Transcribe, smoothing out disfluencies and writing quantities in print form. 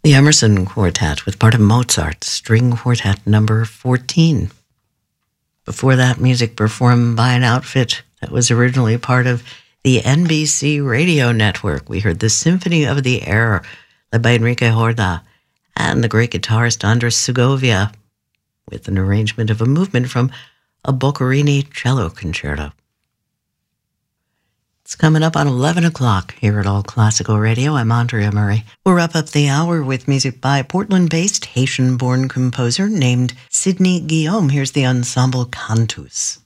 The Emerson Quartet with part of Mozart's String Quartet number 14. Before that, music performed by an outfit that was originally part of the NBC radio network. We heard the Symphony of the Air, led by Enrique Horta, and the great guitarist Andres Segovia, with an arrangement of a movement from a Boccherini cello concerto. It's coming up on 11 o'clock here at All Classical Radio. I'm Andrea Murray. We'll wrap up the hour with music by Portland-based Haitian-born composer named Sidney Guillaume. Here's the ensemble Cantus.